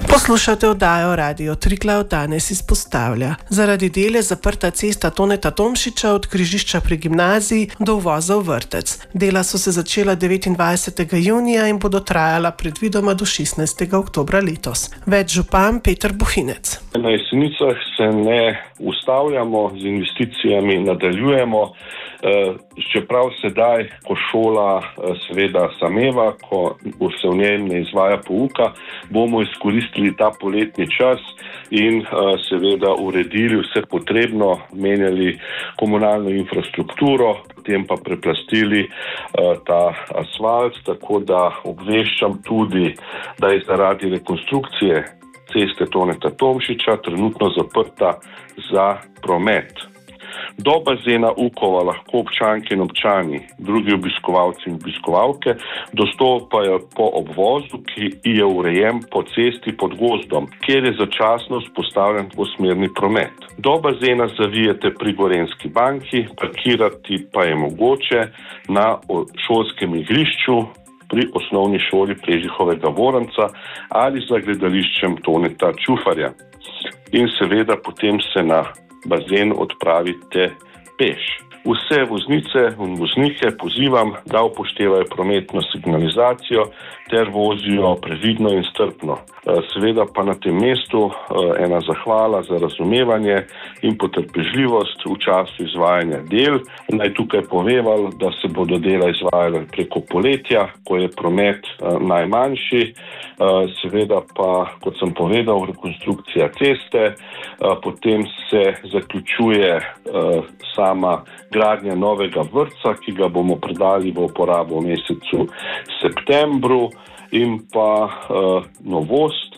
Poslušate oddajo Radio Triglav danes izpostavlja. Zaradi del je zaprta cesta Toneta Tomšiča od križišča pri gimnaziji do uvoza v vrtec. Dela so se začela 29. junija in bodo trajala predvidoma do 16. oktobra letos. Več župan Peter Bohinec. Na Jesenicah se ne ustavljamo, z investicijami nadaljujemo. Čeprav sedaj, ko šola seveda sameva, ko se v njej ne izvaja pouka, bomo izkoristili ta poletni čas in seveda uredili vse potrebno, menjali komunalno infrastrukturo, potem pa preplastili ta asfalt, tako da obveščam tudi, da je zaradi rekonstrukcije ceste Toneta Tomšiča trenutno zaprta za promet. Do bazena Ukova lahko občanke in občani, drugi obiskovalci in obiskovalke, dostopajo po obvozu, ki je urejen po cesti pod gozdom, kjer je začasno vzpostavljen dvosmerni promet. Do bazena zavijete pri Gorenjski banki, parkirati pa je mogoče na šolskem igrišču pri osnovni šoli Prežihovega Voranca ali za gledališčem Toneta Čufarja. In seveda potem se na bazen odpravite peš. Vse voznice in voznike pozivam, da upoštevajo prometno signalizacijo ter vozijo previdno in strpno. Seveda pa na tem mestu ena zahvala za razumevanje in potrpežljivost v času izvajanja del. Naj tukaj povem, da se bodo dela izvajale preko poletja, ko je promet najmanjši. Seveda pa, kot sem povedal, rekonstrukcija ceste, potem se zaključuje sama gradnja novega vrtca, ki ga bomo predali v uporabo v mesecu septembru, in pa novost,